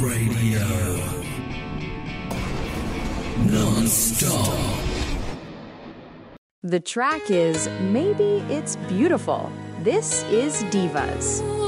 Radio. Non-stop. The track is Maybe It's Beautiful. This is Divas.